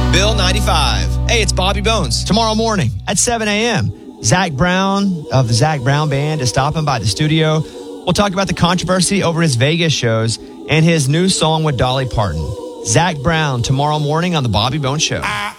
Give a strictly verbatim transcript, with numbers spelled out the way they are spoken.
Bill ninety-five. Hey, it's Bobby Bones. Tomorrow morning at seven a.m., Zach Brown of the Zach Brown Band is stopping by the studio. We'll talk about the controversy over his Vegas shows and his new song with Dolly Parton. Zach Brown tomorrow morning on the Bobby Bones Show.